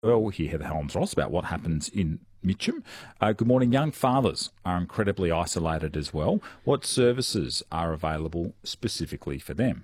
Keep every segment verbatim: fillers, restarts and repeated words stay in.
Well, we'll hear Heather Holmes-Ross about what happens in Mitcham. Uh, good morning. Young fathers are incredibly isolated as well. What services are available specifically for them?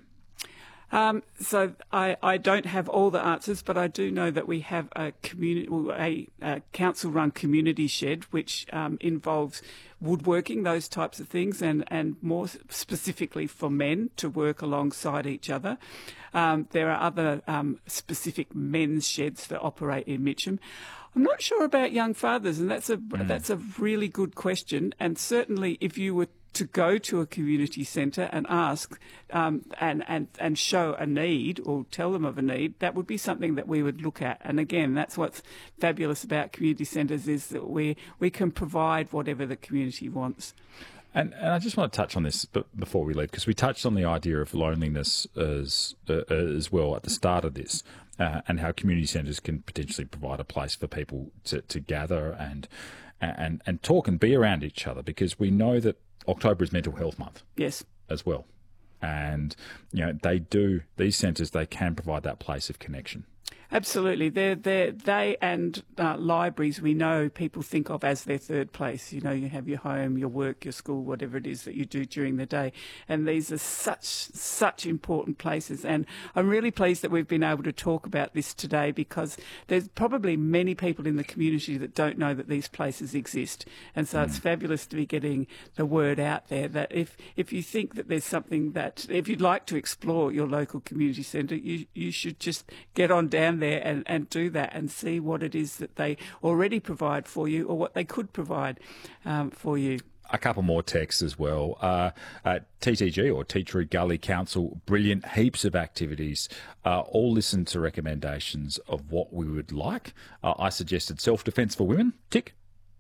Um, so I, I don't have all the answers, but I do know that we have a community, a, a council-run community shed, which um, involves woodworking, those types of things, and, and more specifically for men to work alongside each other. Um, there are other um, specific men's sheds that operate in Mitcham. I'm not sure about young fathers, and that's a mm. that's a really good question. And certainly, if you were to go to a community centre and ask um, and, and, and show a need or tell them of a need, that would be something that we would look at. And again, that's what's fabulous about community centres, is that we, we can provide whatever the community wants. And, and I just want to touch on this before we leave, because we touched on the idea of loneliness as, uh, as well at the start of this, uh, and how community centres can potentially provide a place for people to, to gather and, and, and talk and be around each other, because we know that October is Mental Health Month. Yes. As well. And, you know, they do, these centres, they can provide that place of connection. Absolutely. They're, they're, they and uh, libraries, we know people think of as their third place. You know, you have your home, your work, your school, whatever it is that you do during the day. And these are such, such important places. And I'm really pleased that we've been able to talk about this today, because there's probably many people in the community that don't know that these places exist. And so mm. it's fabulous to be getting the word out there that if, if you think that there's something that, if you'd like to explore your local community centre, you, you should just get on down there and, and do that and see what it is that they already provide for you, or what they could provide um, for you. A couple more texts as well. Uh, uh, T T G, or Tea Tree Gully Council, brilliant, heaps of activities. Uh, all listen to recommendations of what we would like. Uh, I suggested self-defence for women, tick.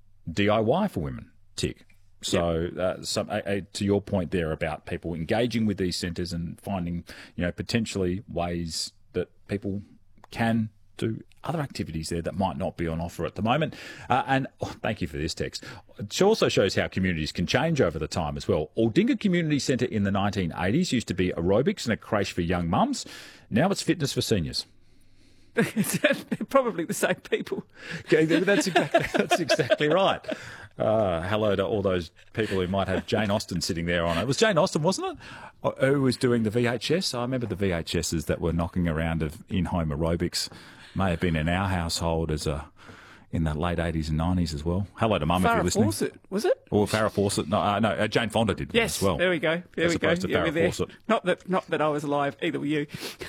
D I Y for women, tick. So, yep. uh, some, uh, uh, to your point there about people engaging with these centres and finding, you know, potentially ways that people can do other activities there that might not be on offer at the moment. Uh, and oh, thank you for this text. It also shows how communities can change over the time as well. Aldinga Community Centre in the nineteen eighties used to be aerobics and a creche for young mums. Now it's fitness for seniors. They're probably the same people. Okay, that's exactly, that's exactly right. Uh, hello to all those people who might have Jane Austen sitting there on it. It was Jane Austen, wasn't it? Who was doing the V H S? I remember the V H Ss that were knocking around of in-home aerobics. May have been in our household as a in the late eighties and nineties as well. Hello to Mum if you're listening. Farrah Fawcett, was it? Or Farrah Fawcett. No, uh, no uh, Jane Fonda did yes, as well. There we go. There as we go. As opposed to yeah, Farrah Fawcett. Not that, not that I was alive. Either were you.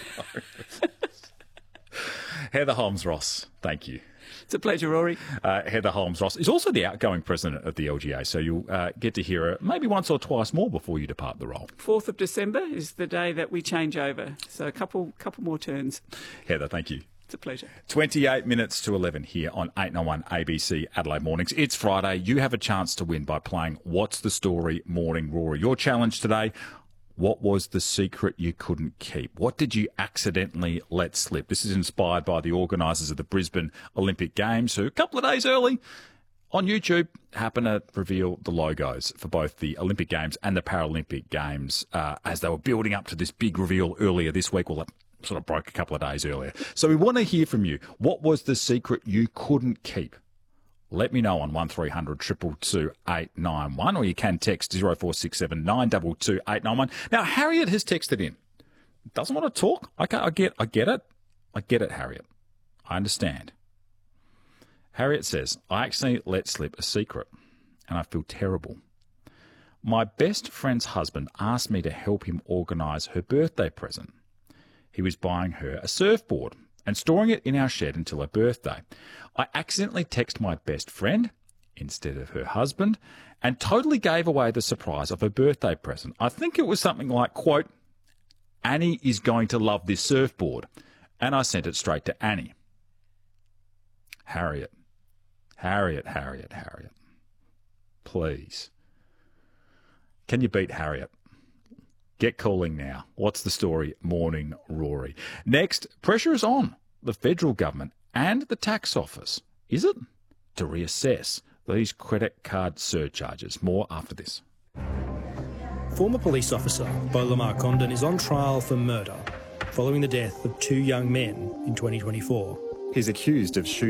Heather Holmes-Ross, thank you. It's a pleasure, Rory. Uh, Heather Holmes-Ross is also the outgoing president of the L G A, so you'll uh, get to hear her maybe once or twice more before you depart the role. fourth of December is the day that we change over, so a couple couple more turns. Heather, thank you. It's a pleasure. twenty-eight minutes to eleven here on eight ninety-one A B C Adelaide Mornings. It's Friday. You have a chance to win by playing What's the Story Morning Rory. Your challenge today: what was the secret you couldn't keep? What did you accidentally let slip? This is inspired by the organisers of the Brisbane Olympic Games, who a couple of days early on YouTube happened to reveal the logos for both the Olympic Games and the Paralympic Games uh, as they were building up to this big reveal earlier this week. Well, it sort of broke a couple of days earlier. So we want to hear from you. What was the secret you couldn't keep? Let me know on one three hundred two two two eight nine one, or you can text zero four six seven nine two two eight nine one. Now, Harriet has texted in. Doesn't want to talk. Okay, I get, I get it. I get it, Harriet. I understand. Harriet says, I actually let slip a secret, and I feel terrible. My best friend's husband asked me to help him organise her birthday present. He was buying her a surfboard and storing it in our shed until her birthday. I accidentally texted my best friend instead of her husband and totally gave away the surprise of her birthday present. I think it was something like, quote, Annie is going to love this surfboard. And I sent it straight to Annie. Harriet, Harriet, Harriet, Harriet, please. Can you beat Harriet? Get calling now. What's the story? Morning Rory. Next, pressure is on the federal government and the tax office. Is it? To reassess these credit card surcharges. More after this. Former police officer Beau Lamar Condon is on trial for murder following the death of two young men in twenty twenty-four. He's accused of shooting